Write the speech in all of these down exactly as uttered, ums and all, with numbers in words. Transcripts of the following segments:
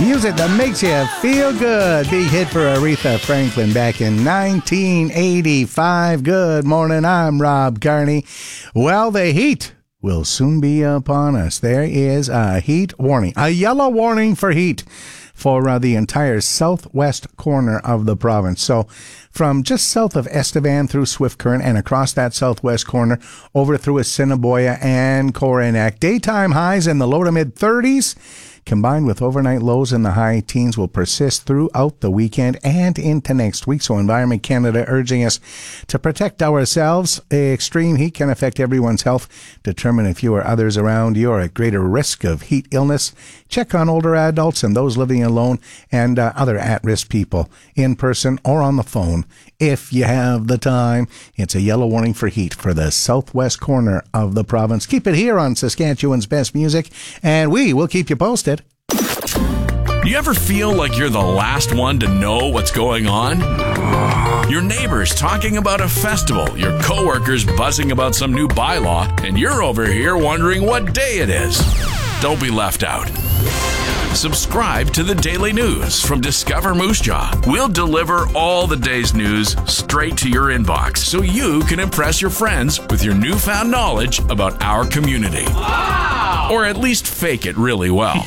Music that makes you feel good. Big hit for Aretha Franklin back in nineteen eighty-five. Good morning, I'm Rob Carney. Well, the heat will soon be upon us. There is a heat warning, a yellow warning for heat for uh, the entire southwest corner of the province. So from just south of Estevan through Swift Current and across that southwest corner over through Assiniboia and Coronach. Daytime highs in the low to mid thirties. Combined with overnight lows in the high teens will persist throughout the weekend and into next week. So Environment Canada urging us to protect ourselves. Extreme heat can affect everyone's health. Determine if you or others around you are at greater risk of heat illness. Check on older adults and those living alone and uh, other at-risk people in person or on the phone. If you have the time, it's a yellow warning for heat for the southwest corner of the province. Keep it here on Saskatchewan's Best Music, and we will keep you posted. Do you ever feel like you're the last one to know what's going on? Your neighbors talking about a festival, your coworkers buzzing about some new bylaw, and you're over here wondering what day it is. Don't be left out. Subscribe to the Daily News from Discover Moose Jaw. We'll deliver all the day's news straight to your inbox so you can impress your friends with your newfound knowledge about our community. Wow! Or at least fake it really well.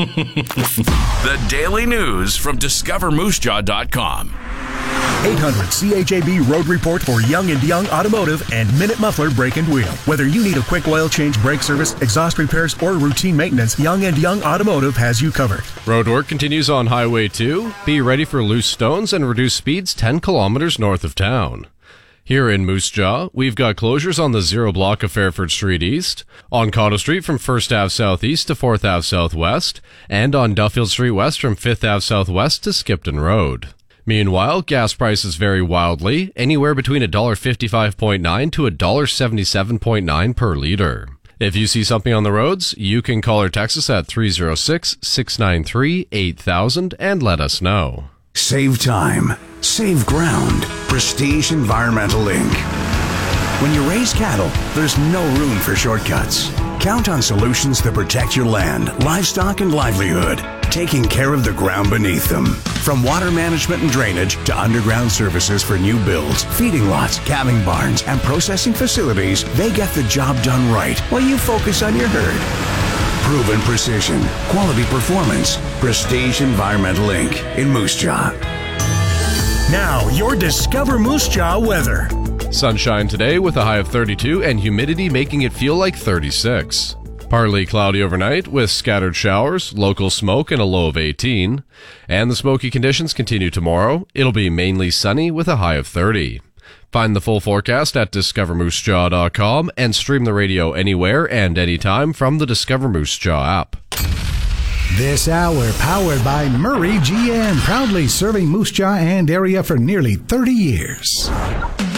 The Daily News from discover moose jaw dot com. eight hundred C H A B Road Report for Young and Young Automotive and Minute Muffler Brake and Wheel. Whether you need a quick oil change, brake service, exhaust repairs, or routine maintenance, Young and Young Automotive has you covered. Road work continues on Highway two. Be ready for loose stones and reduce speeds ten kilometers north of town. Here in Moose Jaw, we've got closures on the Zero block of Fairford Street East, on Cotto Street from First Avenue Southeast to Fourth Avenue Southwest, and on Duffield Street West from Fifth Avenue Southwest to Skipton Road. Meanwhile, gas prices vary wildly, anywhere between one dollar fifty-five point nine to one dollar seventy-seven point nine per litre. If you see something on the roads, you can call or text us at three oh six, six nine three, eight thousand and let us know. Save time. Save ground. Prestige Environmental Incorporated. When you raise cattle, there's no room for shortcuts. Count on solutions that protect your land, livestock, and livelihood, taking care of the ground beneath them. From water management and drainage to underground services for new builds, feeding lots, calving barns, and processing facilities, they get the job done right while you focus on your herd. Proven precision, quality performance. Prestige Environmental Incorporated in Moose Jaw. Now, your Discover Moose Jaw weather. Sunshine today with a high of thirty-two and humidity making it feel like thirty-six. Partly cloudy overnight with scattered showers, local smoke, and a low of eighteen. And the smoky conditions continue tomorrow. It'll be mainly sunny with a high of thirty. Find the full forecast at discover moose jaw dot com and stream the radio anywhere and anytime from the Discover Moose Jaw app. This hour powered by Murray G M, proudly serving Moose Jaw and area for nearly thirty years.